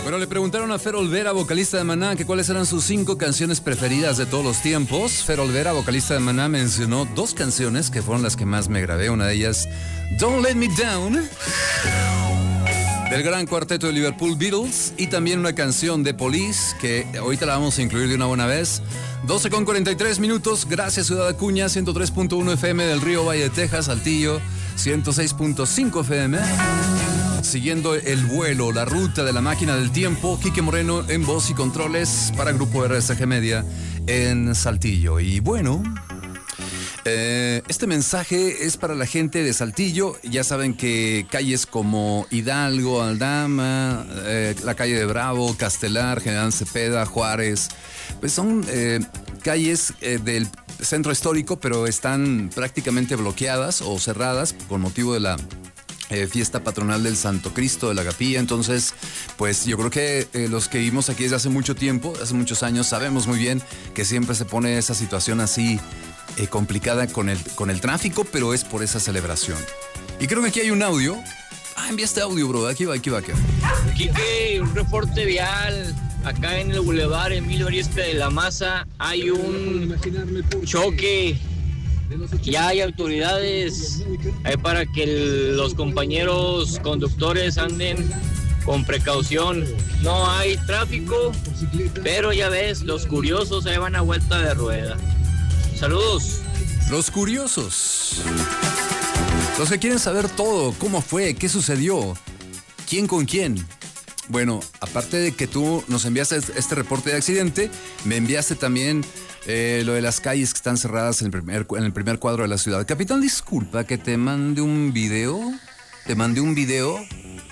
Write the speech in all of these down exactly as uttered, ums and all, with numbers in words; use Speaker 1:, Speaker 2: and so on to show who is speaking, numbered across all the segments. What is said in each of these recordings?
Speaker 1: Bueno, le preguntaron a Fer Olvera, vocalista de Maná, que cuáles eran sus cinco canciones preferidas de todos los tiempos. Fer Olvera, vocalista de Maná, mencionó dos canciones que fueron las que más me grabé. Una de ellas, Don't Let Me Down, del gran cuarteto de Liverpool Beatles, y también una canción de Police, que ahorita la vamos a incluir de una buena vez. doce con cuarenta y tres minutos, gracias Ciudad Acuña, ciento tres punto uno F M del Río Valle de Texas, Saltillo, ciento seis punto cinco F M. Siguiendo el vuelo, la ruta de la máquina del tiempo, Quique Moreno en voz y controles para Grupo R S G Media en Saltillo. Y bueno, eh, este mensaje es para la gente de Saltillo. Ya saben que calles como Hidalgo, Aldama, eh, la calle de Bravo, Castelar, General Cepeda, Juárez, pues son eh, calles eh, del centro histórico, pero están prácticamente bloqueadas o cerradas con motivo de la Eh, fiesta patronal del Santo Cristo de la Capilla. Entonces, pues yo creo que eh, los que vivimos aquí desde hace mucho tiempo, hace muchos años, sabemos muy bien que siempre se pone esa situación así eh, complicada con el, con el tráfico, pero es por esa celebración. Y creo que aquí hay un audio. Ah, enviaste audio, bro. Aquí va, aquí va, aquí va.
Speaker 2: Quique, un reporte vial. Acá en el Boulevard Emilio Arieste de la Maza hay un choque. Ya hay autoridades hay para que el, los compañeros conductores anden con precaución. No hay tráfico, pero ya ves, los curiosos ahí van a vuelta de rueda. Saludos.
Speaker 1: Los curiosos. Los que quieren saber todo, cómo fue, qué sucedió, quién con quién. Bueno, aparte de que tú nos enviaste este reporte de accidente, me enviaste también eh, lo de las calles que están cerradas en el, primer, en el primer cuadro de la ciudad. Capitán, disculpa que te mande un video. Te mandé un video.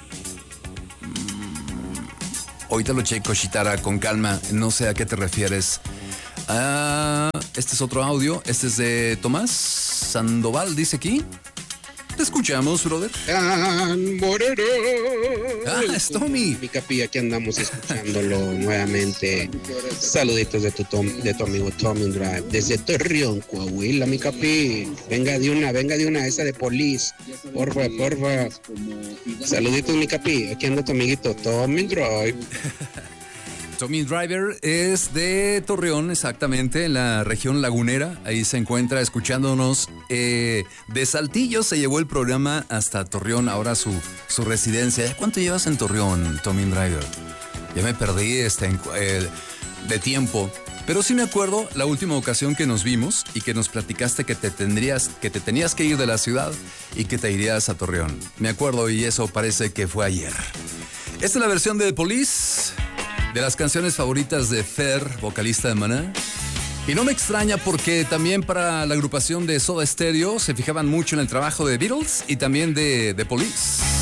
Speaker 1: Mm, ahorita lo checo, Chitara, con calma. No sé a qué te refieres. Ah, este es otro audio. Este es de Tomás Sandoval, dice aquí. Te escuchamos, brother.
Speaker 3: Tan Moreno.
Speaker 1: Ah, es Tommy.
Speaker 3: Mi Capi, aquí andamos escuchándolo nuevamente. Saluditos de tu, Tom, de tu amigo Tommy Drive. Desde Torreón, Coahuila, mi Capi. Venga de una, venga de una, esa de Police. Porfa, porfa. Saluditos, mi Capi. Aquí anda tu amiguito Tommy Drive.
Speaker 1: Tommy Driver es de Torreón, exactamente, en la región lagunera. Ahí se encuentra escuchándonos. Eh, de Saltillo se llevó el programa hasta Torreón, ahora su, su residencia. ¿Cuánto llevas en Torreón, Tommy Driver? Ya me perdí este, eh, de tiempo. Pero sí me acuerdo la última ocasión que nos vimos y que nos platicaste que te, tendrías, que te tenías que ir de la ciudad y que te irías a Torreón. Me acuerdo y eso parece que fue ayer. Esta es la versión de The Police, de las canciones favoritas de Fer, vocalista de Maná. Y no me extraña porque también para la agrupación de Soda Stereo se fijaban mucho en el trabajo de Beatles y también de The Police.